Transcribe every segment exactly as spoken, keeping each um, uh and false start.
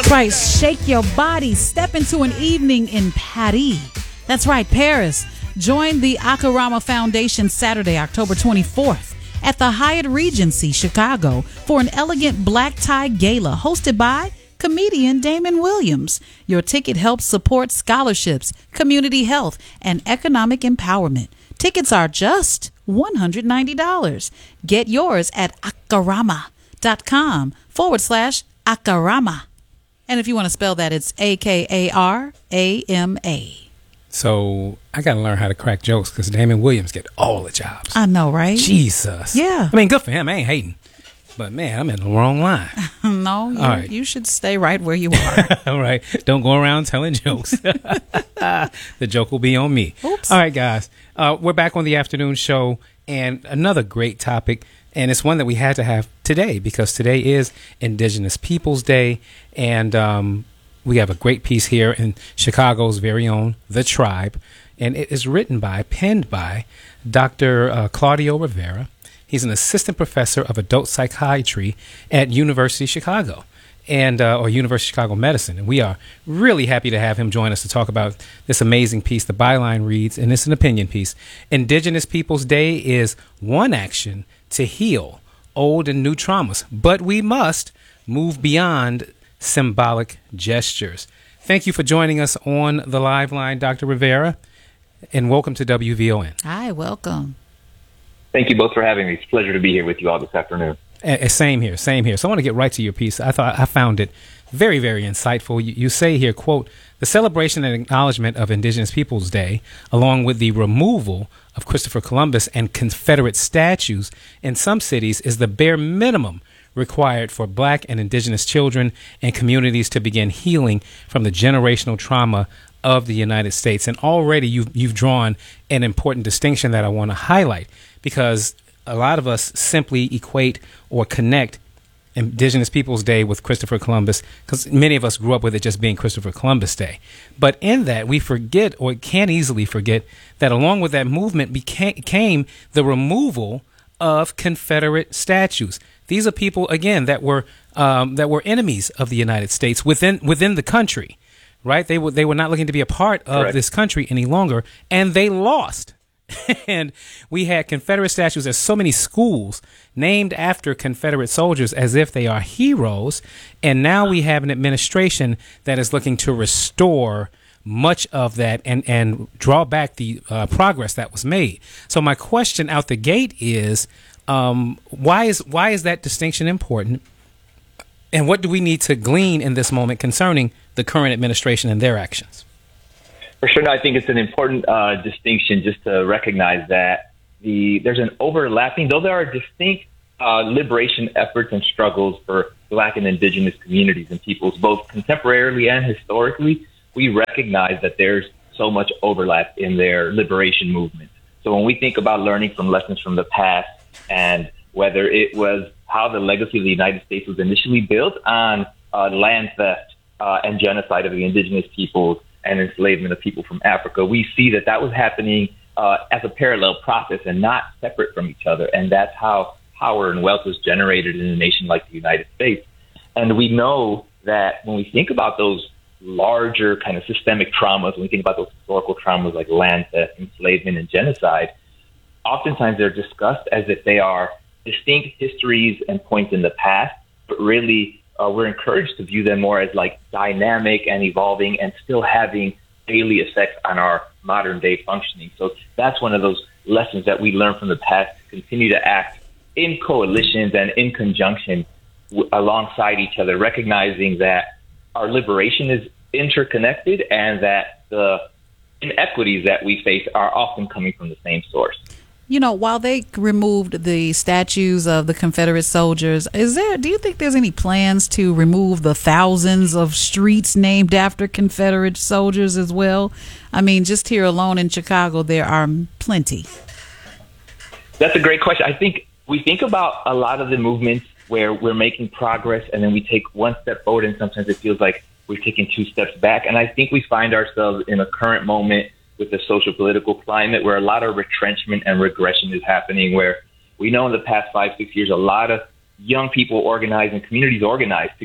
right. Shake your body. Step into an evening in Paris. That's right, Paris. Join the Akarama Foundation Saturday, October twenty-fourth at the Hyatt Regency, Chicago for an elegant black tie gala hosted by comedian Damon Williams. Your ticket helps support scholarships, community health, and economic empowerment. Tickets are just one hundred ninety dollars. Get yours at akarama.com forward slash Akarama. And if you want to spell that, it's A K A R A M A. So I got to learn how to crack jokes because Damon Williams get all the jobs. I know, right? Jesus. Yeah. I mean, good for him. I ain't hating. But, man, I'm in the wrong line. No, you, right. you should stay right where you are. All right. Don't go around telling jokes. The joke will be on me. Oops. All right, guys. Uh, we're back on the afternoon show, and another great topic, and it's one that we had to have today because today is Indigenous Peoples Day, and um, we have a great piece here in Chicago's very own The Tribe, and it is written by, penned by Doctor Uh, Claudio Rivera. He's an assistant professor of adult psychiatry at University of Chicago and uh, or University of Chicago Medicine. And we are really happy to have him join us to talk about this amazing piece. The byline reads, and it's an opinion piece, Indigenous Peoples Day is one action to heal old and new traumas, but we must move beyond symbolic gestures. Thank you for joining us on the live line, Doctor Rivera, and welcome to W V O N. Hi, welcome. Thank you both for having me. It's a pleasure to be here with you all this afternoon. Uh, same here, same here. So I want to get right to your piece. I thought I found it very, very insightful. You, you say here, quote, the celebration and acknowledgement of Indigenous Peoples Day, along with the removal of Christopher Columbus and Confederate statues in some cities, is the bare minimum required for Black and Indigenous children and communities to begin healing from the generational trauma of the United States. And already you've, you've drawn an important distinction that I want to highlight, because a lot of us simply equate or connect Indigenous Peoples Day with Christopher Columbus, because many of us grew up with it just being Christopher Columbus Day. But in that, we forget, or can easily forget, that along with that movement became, came the removal of Confederate statues. These are people, again, that were um, that were enemies of the United States within within the country, right? They were they were not looking to be a part of Correct. this country any longer, and they lost. And we had Confederate statues at so many schools named after Confederate soldiers as if they are heroes. And now we have an administration that is looking to restore much of that and, and draw back the uh, progress that was made. So my question out the gate is, um, why is why is that distinction important? And what do we need to glean in this moment concerning the current administration and their actions? For sure, no, I think it's an important uh, distinction just to recognize that the there's an overlapping, though there are distinct uh, liberation efforts and struggles for Black and Indigenous communities and peoples, both contemporarily and historically. We recognize that there's so much overlap in their liberation movement. So when we think about learning from lessons from the past, and whether it was how the legacy of the United States was initially built on uh, land theft uh, and genocide of the indigenous peoples and enslavement of people from Africa, we see that that was happening uh, as a parallel process and not separate from each other. And that's how power and wealth was generated in a nation like the United States. And we know that when we think about those larger kind of systemic traumas, when we think about those historical traumas like land theft, enslavement, and genocide, oftentimes they're discussed as if they are distinct histories and points in the past, but really uh, we're encouraged to view them more as like dynamic and evolving and still having daily effects on our modern day functioning. So that's one of those lessons that we learn from the past to continue to act in coalitions and in conjunction w- alongside each other, recognizing that our liberation is interconnected and that the inequities that we face are often coming from the same source. You know, while they removed the statues of the Confederate soldiers, is there, do you think there's any plans to remove the thousands of streets named after Confederate soldiers as well? I mean, just here alone in Chicago, there are plenty. That's a great question. I think we think about a lot of the movements where we're making progress and then we take one step forward and sometimes it feels like we're taking two steps back. And I think we find ourselves in a current moment with the social political climate where a lot of retrenchment and regression is happening, where we know in the past five, six years, a lot of young people organized and communities organized to get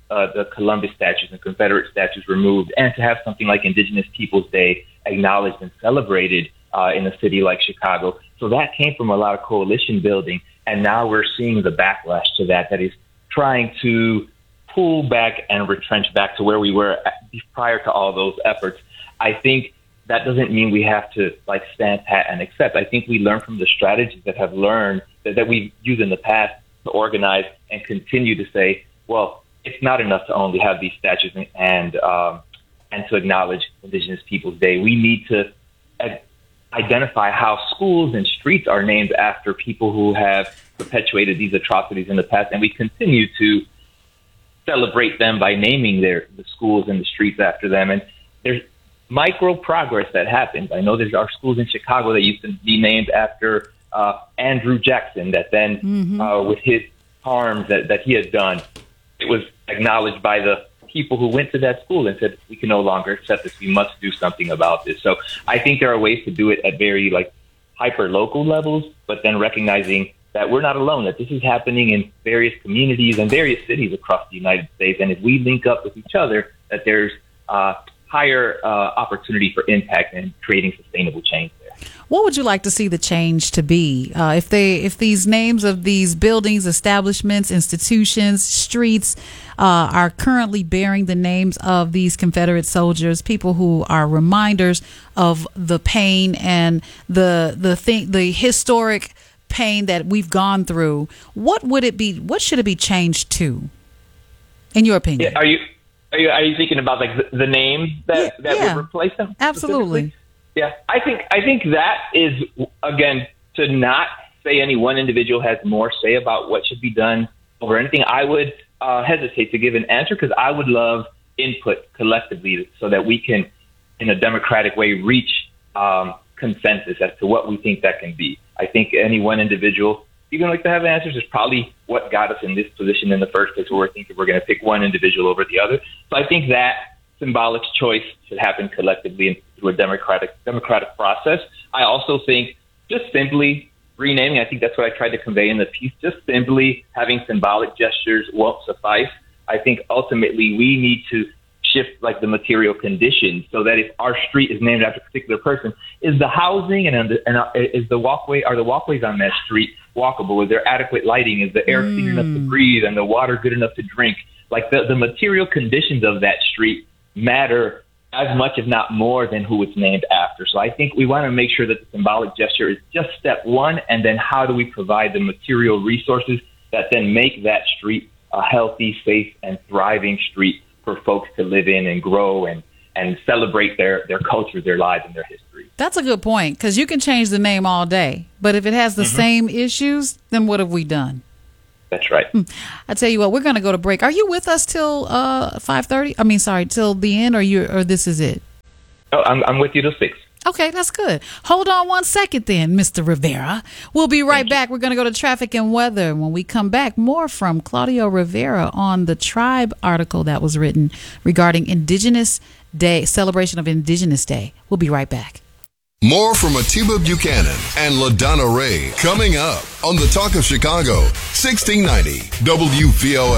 uh, the Columbus statues and Confederate statues removed, and to have something like Indigenous Peoples Day acknowledged and celebrated uh, in a city like Chicago. So that came from a lot of coalition building, and now we're seeing the backlash to that, that is trying to pull back and retrench back to where we were at, prior to all those efforts. I think that doesn't mean we have to like stand pat and accept. I think we learn from the strategies that have learned that, that we've used in the past to organize and continue to say, well, it's not enough to only have these statues and and, um, and to acknowledge Indigenous Peoples Day. We need to uh, identify how schools and streets are named after people who have perpetuated these atrocities in the past, and we continue to celebrate them by naming their the schools and the streets after them. And there's micro progress that happens. I know there's our schools in Chicago that used to be named after uh, Andrew Jackson, that then mm-hmm. uh, with his harms that, that he had done, it was acknowledged by the people who went to that school and said, we can no longer accept this. We must do something about this. So I think there are ways to do it at very like hyper local levels, but then recognizing that we're not alone, that this is happening in various communities and various cities across the United States. And if we link up with each other, that there's uh, higher uh, opportunity for impact and creating sustainable change there. What would you like to see the change to be? Uh, if they, if these names of these buildings, establishments, institutions, streets uh, are currently bearing the names of these Confederate soldiers, people who are reminders of the pain and the the thing, the historic pain that we've gone through, what would it be? What should it be changed to, in your opinion? Yeah, are you are you are you thinking about like the, the names that yeah, that yeah. would replace them? Absolutely. Yeah, I think I think that is, again, to not say any one individual has more say about what should be done over anything. I would uh, hesitate to give an answer, because I would love input collectively so that we can, in a democratic way, reach um, consensus as to what we think that can be. I think any one individual, even like to have answers, is probably what got us in this position in the first place, where we're thinking we're going to pick one individual over the other. So I think that symbolic choice should happen collectively and through a democratic democratic process. I also think just simply renaming, I think that's what I tried to convey in the piece, just simply having symbolic gestures won't suffice. I think ultimately we need to shift like the material conditions, so that if our street is named after a particular person, is the housing and, and uh, is the walkway, are the walkways on that street walkable? Is there adequate lighting? Is the air mm. clean enough to breathe and the water good enough to drink? Like the, the material conditions of that street matter as much, if not more, than who it's named after. So I think we want to make sure that the symbolic gesture is just step one, and then how do we provide the material resources that then make that street a healthy, safe, and thriving street for folks to live in and grow and, and celebrate their, their culture, their lives, and their history. That's a good point, because you can change the name all day, but if it has the mm-hmm. same issues, then what have we done? That's right. I tell you what, we're going to go to break. Are you with us till uh, five thirty? I mean, sorry, till the end, or you, or this is it? Oh, I'm, I'm with you till six. Okay, that's good. Hold on one second then, Mister Rivera. We'll be right back. We're going to go to traffic and weather. When we come back, more from Claudio Rivera on the Tribe article that was written regarding Indigenous Day, celebration of Indigenous Day. We'll be right back. More from Atiba Buchanan and LaDonna Ray coming up on the Talk of Chicago, sixteen ninety W V O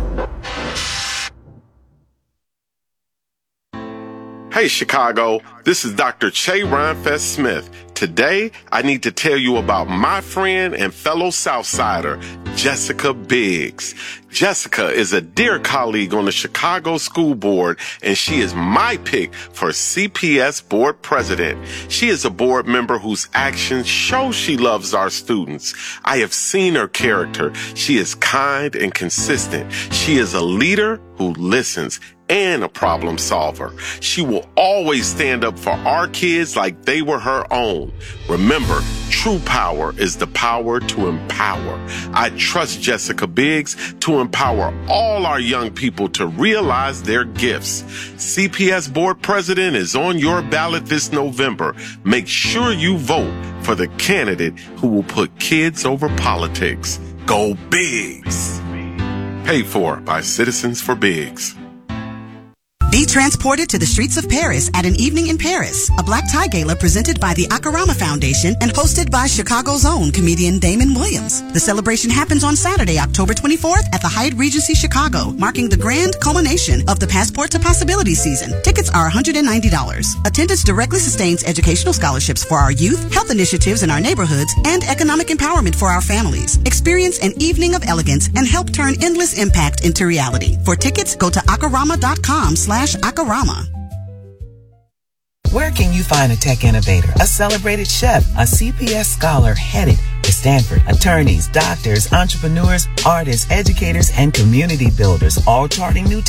N. Hey, Chicago, this is Doctor Che Rhinefest Smith. Today, I need to tell you about my friend and fellow Southsider, Jessica Biggs. Jessica is a dear colleague on the Chicago School Board, and she is my pick for C P S Board President. She is a board member whose actions show she loves our students. I have seen her character. She is kind and consistent. She is a leader who listens and a problem solver. She will always stand up for our kids like they were her own. Remember, true power is the power to empower. I trust Jessica Biggs to empower all our young people to realize their gifts. C P S Board President is on your ballot this November. Make sure you vote for the candidate who will put kids over politics. Go Biggs! Paid for by Citizens for Biggs. Be transported to the streets of Paris at An Evening in Paris, a black tie gala presented by the Akarama Foundation and hosted by Chicago's own comedian Damon Williams. The celebration happens on Saturday, October twenty-fourth at the Hyatt Regency Chicago, marking the grand culmination of the Passport to Possibility season. Tickets are one hundred ninety dollars. Attendance directly sustains educational scholarships for our youth, health initiatives in our neighborhoods, and economic empowerment for our families. Experience an evening of elegance and help turn endless impact into reality. For tickets, go to akarama.com slash akarama. Where can you find a tech innovator, a celebrated chef, a C P S scholar headed to Stanford, attorneys, doctors, entrepreneurs, artists, educators, and community builders, all charting new